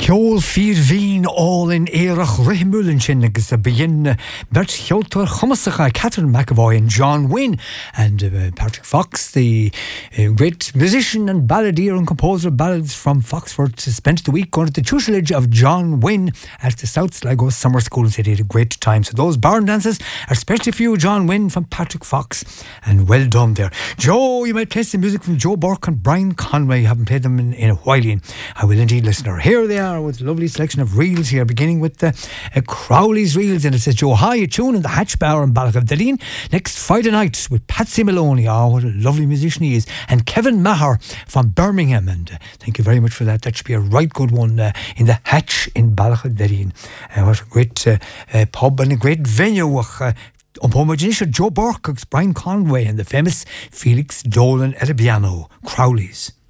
Ceol fír bhín all in éireach rithmúlann sin agus a bhíon Bert Cheoltar Chumasacha, Catherine McAvoy and John Wynne, and Patrick Fox, the great musician and balladeer and composer of ballads from Foxford, spent the week going to the tutelage of John Wynne at the South Sligo Summer School. They had a great time. So those barn dances are especially for you, John Wynne, from Patrick Fox, and well done there. Joe, you might play some music from Joe Burke and Brian Conway. You haven't played them in a while, Ian. I will indeed, listener. Here they are with a lovely selection of reels here, beginning with Crowley's Reels, and it says Joe High, a tune in the Hatch Bower and Ballaghaderreen next Friday night with Patsy Maloney. Oh, what a lovely musician he is. And Kevin Maher from Birmingham, and thank you very much for that. That should be a right good one in the Hatch in Ballaghadereen. What a great pub and a great venue. Homogeneous Joe Burke, Brian Conway and the famous Felix Dolan at a piano. Crowley's.